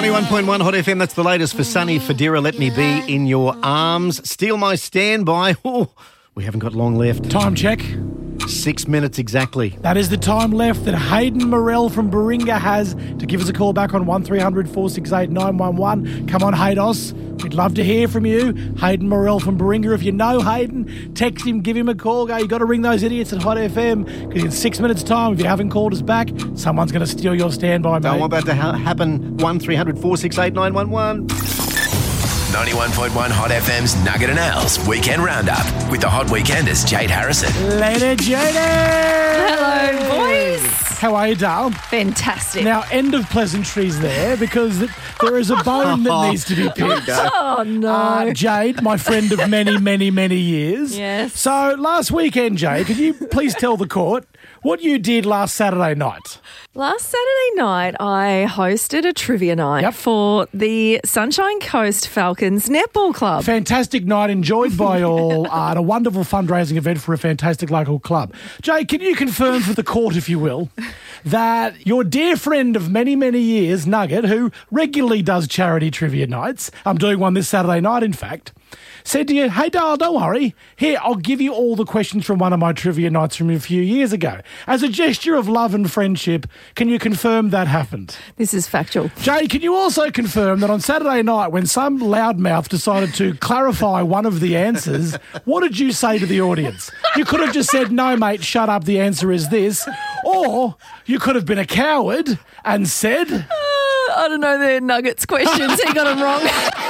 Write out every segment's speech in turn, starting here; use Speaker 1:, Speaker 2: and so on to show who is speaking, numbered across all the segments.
Speaker 1: 91.1 Hot FM, that's the latest for Sunny Federa, Let Me Be in Your Arms. Steal My Standby. Oh, we haven't got long left.
Speaker 2: Time check.
Speaker 1: 6 minutes exactly.
Speaker 2: That is the time left that Hayden Morell from Baringa has to give us a call back on 1300 468 911. Come on, Haydos. We'd love to hear from you. Hayden Morell from Baringa. If you know Hayden, text him, give him a call. Go, you got to ring those idiots at Hot FM because in 6 minutes' time, if you haven't called us back, someone's going to steal your standby, mate.
Speaker 1: Don't want that to happen. 1300 468 911.
Speaker 3: 91.1 Hot FM's Nugget and Al's Weekend Roundup with the Hot Weekenders, Jade Harrison.
Speaker 2: Later, Jade.
Speaker 4: Hello, boys.
Speaker 2: How are you, Dale?
Speaker 4: Fantastic.
Speaker 2: Now, end of pleasantries there because there is a bone that needs to be picked.
Speaker 4: Oh, no.
Speaker 2: Jade, my friend of many, many, many years.
Speaker 4: Yes.
Speaker 2: So last weekend, Jade, could you please tell the court what you did last Saturday night?
Speaker 4: Last Saturday night, I hosted a trivia night for the Sunshine Coast Falcons Netball Club.
Speaker 2: Fantastic night, enjoyed by all, and a wonderful fundraising event for a fantastic local club. Jade, can you confirm for the court, if you will, that your dear friend of many, many years, Nugget, who regularly does charity trivia nights, I'm doing one this Saturday night, in fact, said to you, hey, Dale, don't worry. Here, I'll give you all the questions from one of my trivia nights from a few years ago. As a gesture of love and friendship, can you confirm that happened?
Speaker 4: This is factual.
Speaker 2: Jay, can you also confirm that on Saturday night, when some loudmouth decided to clarify one of the answers, what did you say to the audience? You could have just said, no, mate, shut up, the answer is this. Or you could have been a coward and said...
Speaker 4: I don't know the Nuggets questions. He got them wrong.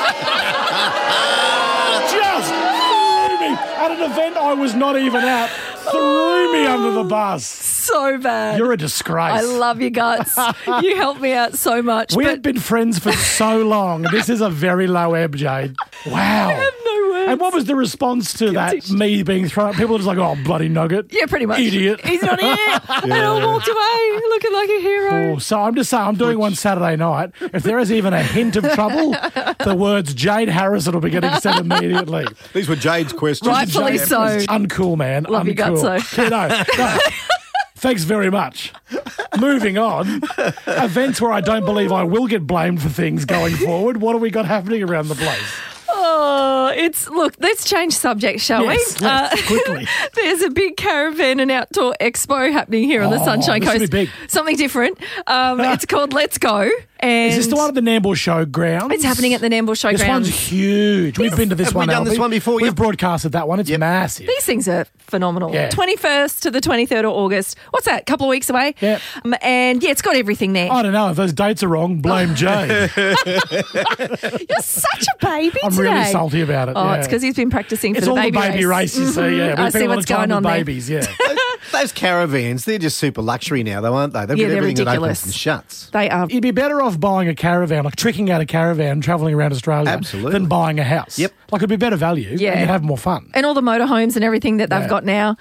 Speaker 2: Just threw me at an event I was not even at. Threw me under the bus.
Speaker 4: So bad.
Speaker 2: You're a disgrace.
Speaker 4: I love your guts. You helped me out so much.
Speaker 2: We had been friends for so long. This is a very low ebb, Jade. Wow.
Speaker 4: I have no words.
Speaker 2: And what was the response to that, me being thrown? People are just like, oh, bloody Nugget.
Speaker 4: Yeah, pretty much.
Speaker 2: Idiot.
Speaker 4: He's not here. And I walked away looking like a hero.
Speaker 2: Oh, so I'm just saying, I'm doing one Saturday night. If there is even a hint of trouble, the words Jade Harrison will be getting said immediately.
Speaker 1: These were Jade's questions.
Speaker 4: Rightfully so.
Speaker 2: Uncool, man.
Speaker 4: Love your guts, though.
Speaker 2: No. Thanks very much. Moving on. Events where I don't believe I will get blamed for things going forward. What have we got happening around the place?
Speaker 4: Oh, look, let's change subject, shall we?
Speaker 2: Let's, quickly.
Speaker 4: There's a big caravan and outdoor expo happening here on the Sunshine Coast.
Speaker 2: This will be big.
Speaker 4: Something different. It's called Let's Go. And
Speaker 2: is this the one at the Nambour Showgrounds?
Speaker 4: It's happening at the Nambour Showgrounds.
Speaker 2: This one's huge. We've been to this one.
Speaker 1: Have we done this one before?
Speaker 2: We've broadcasted that one. It's massive.
Speaker 4: These things are phenomenal.
Speaker 2: Yeah.
Speaker 4: 21st to the 23rd of August. What's that? A couple of weeks away?
Speaker 2: Yeah.
Speaker 4: And it's got everything there.
Speaker 2: I don't know. If those dates are wrong, blame Jay.
Speaker 4: You're such a baby
Speaker 2: I'm
Speaker 4: today.
Speaker 2: really salty about it.
Speaker 4: Oh, it's because he's been practicing for the baby race.
Speaker 2: It's all the baby race, you see. Yeah.
Speaker 4: I see what's going on there.
Speaker 2: Babies, yeah.
Speaker 1: Those caravans, they're just super luxury now, though, aren't they? They've
Speaker 4: Yeah,
Speaker 1: got
Speaker 4: they're
Speaker 1: everything that
Speaker 4: ridiculous.
Speaker 1: opens and shuts.
Speaker 4: They are.
Speaker 2: You'd be better off buying a caravan, like tricking out a caravan, travelling around Australia,
Speaker 1: Absolutely.
Speaker 2: than buying a house.
Speaker 1: Yep.
Speaker 2: Like it'd be better value.
Speaker 4: Yeah.
Speaker 2: And you'd have more fun.
Speaker 4: And all the motorhomes and everything that they've
Speaker 2: Yeah.
Speaker 4: got now.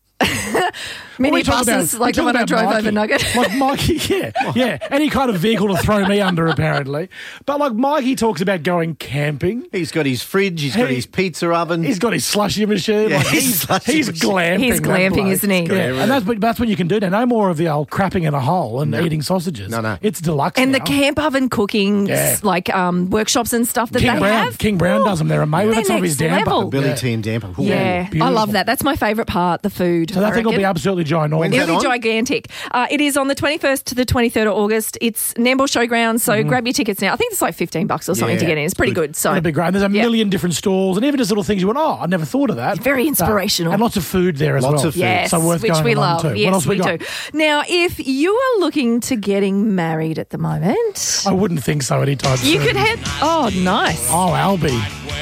Speaker 4: Mini buses like the one I drove over Nugget.
Speaker 2: Like Mikey, yeah. Any kind of vehicle to throw me under, apparently. But like Mikey talks about going camping.
Speaker 1: He's got his fridge, he's got his pizza oven.
Speaker 2: He's got his slushy machine.
Speaker 1: Yeah,
Speaker 2: like
Speaker 1: his slushy
Speaker 2: he's
Speaker 1: machine.
Speaker 2: glamping.
Speaker 4: He's
Speaker 2: that
Speaker 4: glamping,
Speaker 2: bloke.
Speaker 4: isn't he?
Speaker 2: Yeah. And that's what you can do now. No more of the old crapping in a hole and eating sausages.
Speaker 1: No.
Speaker 2: It's deluxe
Speaker 4: And
Speaker 2: now.
Speaker 4: the camp oven cooking,
Speaker 2: Yeah.
Speaker 4: like workshops and stuff that
Speaker 2: King
Speaker 4: they
Speaker 2: Brown.
Speaker 4: have.
Speaker 2: King Brown does them there, mate.
Speaker 4: They're
Speaker 2: That's some of his
Speaker 4: next
Speaker 2: damper.
Speaker 4: level.
Speaker 1: Billy
Speaker 2: Yeah.
Speaker 1: T and Damper. Ooh.
Speaker 4: Yeah, I
Speaker 2: beautiful.
Speaker 4: love that. That's my favourite part, the food.
Speaker 2: So that thing will be absolutely ginormous.
Speaker 1: When's that
Speaker 4: It'll be
Speaker 1: on?
Speaker 4: gigantic. It is on the 21st to the 23rd of August. It's Nambour Showgrounds, so grab your tickets now. I think it's like $15 or something to
Speaker 1: Yeah.
Speaker 4: get in. It's pretty good. So
Speaker 2: It'll be great. And there's a million different stalls and even just little things you went, I never thought of that.
Speaker 4: Very inspirational.
Speaker 2: And lots of food there as
Speaker 1: Lots
Speaker 2: well.
Speaker 1: of food.
Speaker 4: Yes,
Speaker 2: So worth
Speaker 4: which
Speaker 2: going
Speaker 4: we
Speaker 2: along
Speaker 4: love.
Speaker 2: to.
Speaker 4: Yes,
Speaker 2: What else
Speaker 4: we
Speaker 2: got?
Speaker 4: do. Now, if you are looking to getting married at the moment,
Speaker 2: I wouldn't think so anytime soon.
Speaker 4: you could head. Oh, nice.
Speaker 2: Oh, Albie.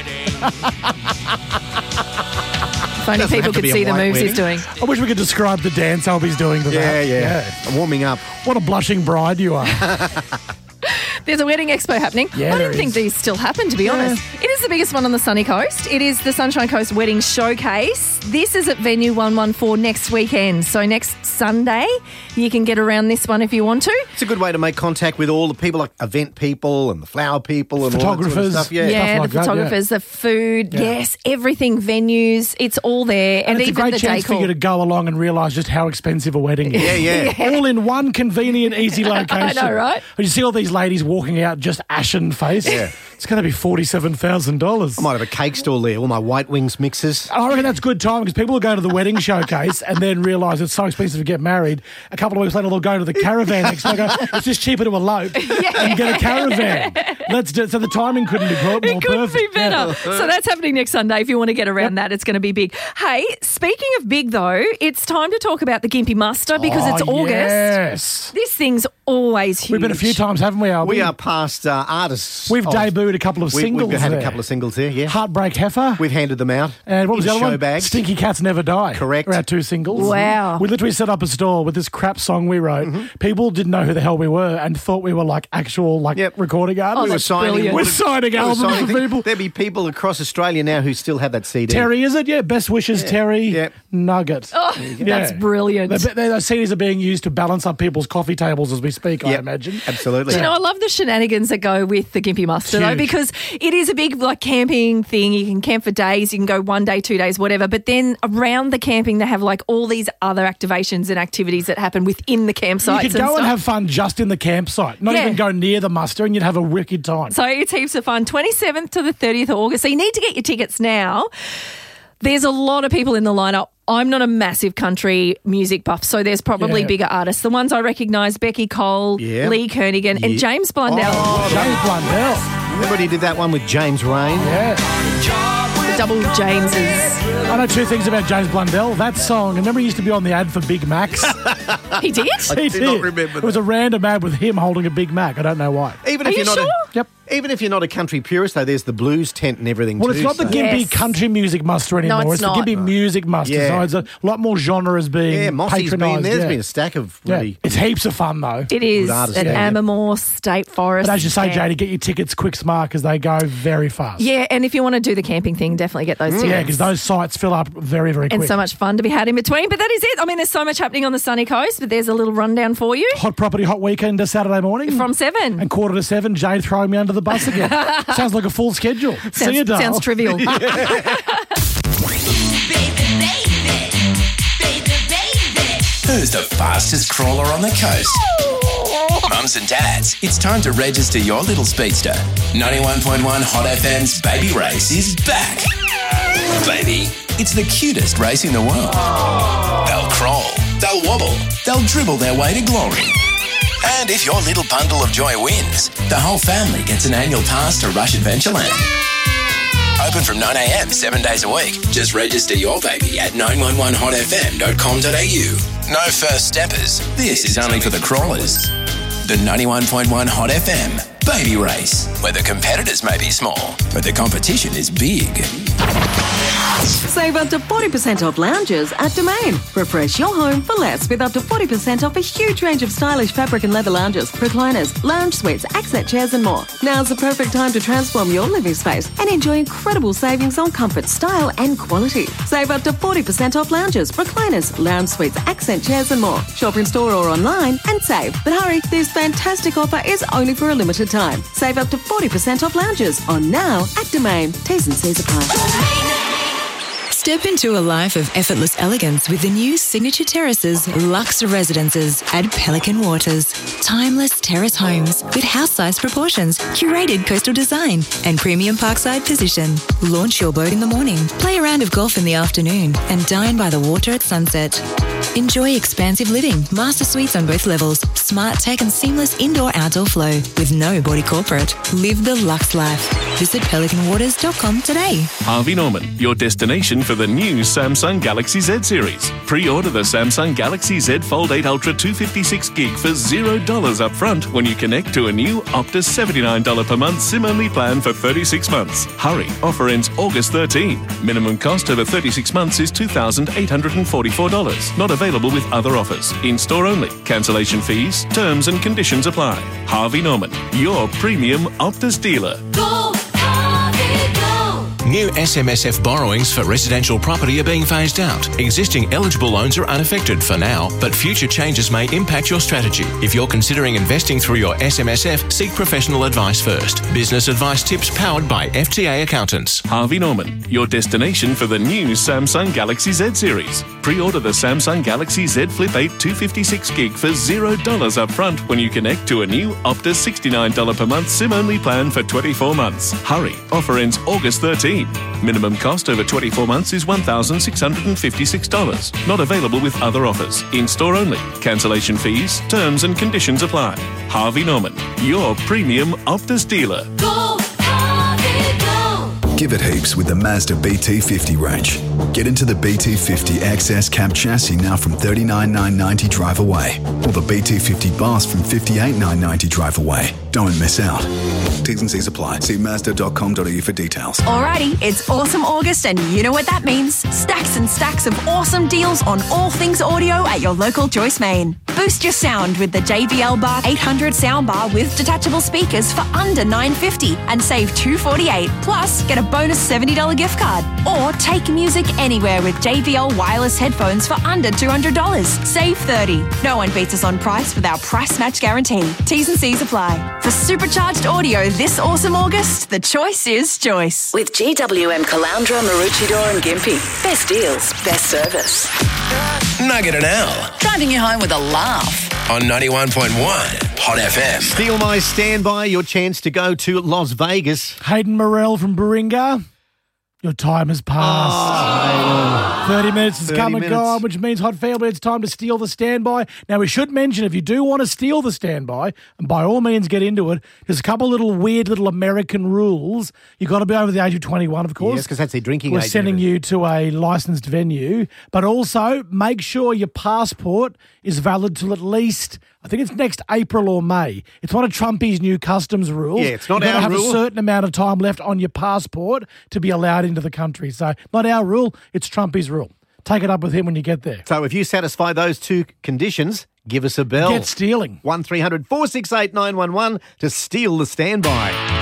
Speaker 4: If only
Speaker 1: Doesn't
Speaker 4: people
Speaker 1: have to
Speaker 4: could
Speaker 1: be a
Speaker 4: see the
Speaker 1: white
Speaker 4: moves he's
Speaker 1: wedding.
Speaker 4: doing.
Speaker 2: I wish we could describe the dance Albie's doing to that.
Speaker 1: Yeah. I'm warming up.
Speaker 2: What a blushing bride you are.
Speaker 4: There's a wedding expo happening.
Speaker 2: Yeah,
Speaker 4: I
Speaker 2: there
Speaker 4: don't think
Speaker 2: is.
Speaker 4: these still happen, to be honest. It is the biggest one on the sunny coast. It is the Sunshine Coast Wedding Showcase. This is at Venue 114 next weekend. So next Sunday, you can get around this one if you want to.
Speaker 1: It's a good way to make contact with all the people, like event people and the flower people and all that sort of
Speaker 2: Photographers.
Speaker 1: stuff. Yeah.
Speaker 4: Yeah,
Speaker 2: Stuff like
Speaker 4: the
Speaker 2: that,
Speaker 4: photographers, the food, yes, everything, venues, it's all there. And
Speaker 2: it's a
Speaker 4: even
Speaker 2: great
Speaker 4: the
Speaker 2: chance for
Speaker 4: decor.
Speaker 2: you to go along and realise just how expensive a wedding is.
Speaker 1: Yeah.
Speaker 2: All in one convenient, easy location.
Speaker 4: I know, right?
Speaker 2: And you see all these ladies walking out just ashen face.
Speaker 1: Yeah.
Speaker 2: It's going to be $47,000.
Speaker 1: I might have a cake stall there, all my White Wings mixes.
Speaker 2: I reckon that's good time because people will go to the wedding showcase and then realise it's so expensive to get married. A couple of weeks later, they'll go to the caravan expo and go, it's just cheaper to elope and get a caravan. Let's do it. So the timing couldn't be more
Speaker 4: It couldn't
Speaker 2: perfect.
Speaker 4: be better. So that's happening next Sunday. If you want to get around that, it's going to be big. Hey, speaking of big though, it's time to talk about the Gympie Muster because it's August.
Speaker 2: Yes.
Speaker 4: This thing's always huge.
Speaker 2: We've been a few times, haven't we, Albie?
Speaker 1: We are past artists.
Speaker 2: We've debuted a couple of singles
Speaker 1: We've had
Speaker 2: there.
Speaker 1: a couple of singles there, yeah.
Speaker 2: Heartbreak Heifer.
Speaker 1: We've handed them out.
Speaker 2: And what was
Speaker 1: in
Speaker 2: the other
Speaker 1: show
Speaker 2: one?
Speaker 1: bags.
Speaker 2: Stinky Cats Never Die.
Speaker 1: Correct.
Speaker 2: Were our 2 singles.
Speaker 4: Wow.
Speaker 2: We literally set up a store with this crap song we wrote. People didn't know who the hell we were and thought we were like actual recording artists.
Speaker 1: We were
Speaker 4: that's
Speaker 1: signing.
Speaker 4: brilliant.
Speaker 2: We're signing
Speaker 1: we were
Speaker 2: albums
Speaker 1: signing
Speaker 2: for
Speaker 1: things.
Speaker 2: people.
Speaker 1: There'd be people across Australia now who still have that CD.
Speaker 2: Terry, is it? Yeah, Best Wishes, Terry.
Speaker 1: Yeah.
Speaker 2: Nugget.
Speaker 4: Oh, that's brilliant.
Speaker 2: Those CDs are being used to balance up people's coffee tables as we speak, I
Speaker 1: Yep,
Speaker 2: imagine.
Speaker 1: Absolutely.
Speaker 4: Do you know, I love the shenanigans that go with the Gympie Muster though,
Speaker 2: Huge.
Speaker 4: because it is a big like camping thing. You can camp for days, you can go 1 day, 2 days, whatever. But then around the camping, they have like all these other activations and activities that happen within the campsites.
Speaker 2: You could go and have fun just in the campsite, not
Speaker 4: Yeah.
Speaker 2: even go near the muster, and you'd have a wicked time.
Speaker 4: So it's heaps of fun. 27th to the 30th of August. So you need to get your tickets now. There's a lot of people in the lineup. I'm not a massive country music buff, so there's probably bigger artists. The ones I recognise, Becky Cole,
Speaker 1: Yeah.
Speaker 4: Lee Kernaghan, and James Blundell.
Speaker 2: James Blundell.
Speaker 1: Everybody did that one with James Rain.
Speaker 2: Yeah.
Speaker 4: The double Jameses.
Speaker 2: I know 2 things about James Blundell. That song, remember he used to be on the ad for Big Macs?
Speaker 4: He did?
Speaker 2: He
Speaker 1: did not remember
Speaker 2: It was a random ad with him holding a Big Mac. I don't know why.
Speaker 1: Even
Speaker 4: Are
Speaker 1: if
Speaker 4: you
Speaker 1: you're not
Speaker 4: sure?
Speaker 2: Yep.
Speaker 1: even if you're not a country purist, though, there's the blues tent and everything
Speaker 2: Well,
Speaker 1: too.
Speaker 2: it's not the
Speaker 1: so-
Speaker 2: Gympie
Speaker 4: Yes.
Speaker 2: country music muster anymore.
Speaker 4: No,
Speaker 2: it's
Speaker 4: it's
Speaker 2: the
Speaker 4: not.
Speaker 2: Gympie music muster.
Speaker 1: Yeah.
Speaker 2: So it's a lot more genres being
Speaker 1: Yeah, Mossy's been
Speaker 2: patronised.
Speaker 1: there. There's
Speaker 2: yeah.
Speaker 1: been a stack of
Speaker 2: Yeah.
Speaker 1: really.
Speaker 2: It's heaps of fun, though.
Speaker 4: It is
Speaker 1: artists,
Speaker 4: at
Speaker 1: yeah.
Speaker 4: Ambermore State Forest.
Speaker 2: But as you say,
Speaker 4: Yeah.
Speaker 2: Jade, get your tickets quick smart because they go very fast.
Speaker 4: Yeah, and if you want to do the camping thing, definitely get those tickets.
Speaker 2: Yeah, because those sites fill up very, very quick.
Speaker 4: and so much fun to be had in between. But that is it. I mean, there's so much happening on the sunny coast, but there's a little rundown for you
Speaker 2: Hot property, hot weekend to Saturday morning.
Speaker 4: from 7.
Speaker 2: And 6:45, Jade throwing me under the bus again. Sounds like a full schedule. See you, Dale.
Speaker 4: Sounds trivial.
Speaker 3: Who's the fastest crawler on the coast? Mums and dads, it's time to register your little speedster. 91.1 Hot FM's Baby Race is back. Baby, it's the cutest race in the world. They'll crawl, they'll wobble, they'll dribble their way to glory. And if your little bundle of joy wins, the whole family gets an annual pass to Rush Adventureland. Open from 9 a.m. 7 days a week. Just register your baby at 911hotfm.com.au. No first steppers. This is only for the crawlers. The 91.1 Hot FM Baby Race, where the competitors may be small, but the competition is big.
Speaker 5: Save up to 40% off lounges at Domain. Refresh your home for less with up to 40% off a huge range of stylish fabric and leather lounges, recliners, lounge suites, accent chairs and more. Now's the perfect time to transform your living space and enjoy incredible savings on comfort, style and quality. Save up to 40% off lounges, recliners, lounge suites, accent chairs and more. Shop in store or online and save. But hurry, this fantastic offer is only for a limited time. Save up to 40% off lounges on now at Domain. T's and C's apply.
Speaker 6: Step into a life of effortless elegance with the new Signature Terraces Luxe Residences at Pelican Waters. Timeless terrace homes with house-sized proportions, curated coastal design, and premium parkside position. Launch your boat in the morning, play a round of golf in the afternoon, and dine by the water at sunset. Enjoy expansive living, master suites on both levels, smart tech and seamless indoor-outdoor flow with no body corporate. Live the luxe life. Visit pelicanwaters.com today.
Speaker 7: Harvey Norman, your destination for the new Samsung Galaxy Z series. Pre-order the Samsung Galaxy Z Fold 8 Ultra 256 gig for $0 up front when you connect to a new Optus $79 per month SIM-only plan for 36 months. Hurry, offer ends August 13. Minimum cost over 36 months is $2,844. Not available with other offers. In-store only. Cancellation fees, terms and conditions apply. Harvey Norman, your premium Optus dealer.
Speaker 8: New SMSF borrowings for residential property are being phased out. Existing eligible loans are unaffected for now, but future changes may impact your strategy. If you're considering investing through your SMSF, seek professional advice first. Business advice tips powered by FTA Accountants.
Speaker 7: Harvey Norman, your destination for the new Samsung Galaxy Z series. Pre-order the Samsung Galaxy Z Flip 8 256 gig for $0 up front when you connect to a new Optus $69 per month SIM-only plan for 24 months. Hurry, offer ends August 13. Minimum cost over 24 months is $1,656. Not available with other offers. In-store only. Cancellation fees, terms and conditions apply. Harvey Norman, your premium Optus dealer.
Speaker 9: Give it heaps with the Mazda BT50 range. Get into the BT50 XS cab chassis now from $39,990 drive away, or the BT50 Boss from $58,990 drive away. Don't miss out. T's and C's apply. See Mazda.com.au for details.
Speaker 10: Alrighty, it's awesome August and you know what that means. Stacks and stacks of awesome deals on all things audio at your local Joyce Main. Boost your sound with the JBL Bar 800 soundbar with detachable speakers for under $950 and save $248. Plus, get a bonus $70 gift card. Or take music anywhere with JBL wireless headphones for under $200. Save $30. No one beats us on price with our price match guarantee. T's and C's apply. For supercharged audio this awesome August, the choice is Joyce.
Speaker 11: With GWM Caloundra, Maroochydore and Gympie. Best deals, best service.
Speaker 3: Nugget and Al
Speaker 11: Driving you home with a laugh.
Speaker 3: on 91.1 Hot FM.
Speaker 1: Steal my standby, your chance to go to Las Vegas.
Speaker 2: Hayden Morell from Baringa. Your time has passed. 30 minutes has
Speaker 1: 30
Speaker 2: come and
Speaker 1: minutes.
Speaker 2: gone, which means, Hot Family, it's time to steal the standby. Now, we should mention, if you do want to steal the standby, and by all means get into it, there's a couple little weird little American rules. You've got to be over the age of 21, of course.
Speaker 1: Yes, because that's their drinking
Speaker 2: We're
Speaker 1: age.
Speaker 2: sending you to a licensed venue, but also make sure your passport is valid till at least, I think it's next April or May. It's one of Trumpy's new customs rules.
Speaker 1: Yeah, it's not
Speaker 2: You've got to
Speaker 1: our
Speaker 2: have
Speaker 1: rule.
Speaker 2: a certain amount of time left on your passport to be allowed into the country. So not our rule, it's Trumpy's rule. Take it up with him when you get there.
Speaker 1: So if you satisfy those two conditions, give us a bell.
Speaker 2: Get stealing.
Speaker 1: 1300 468 911 to steal the standby.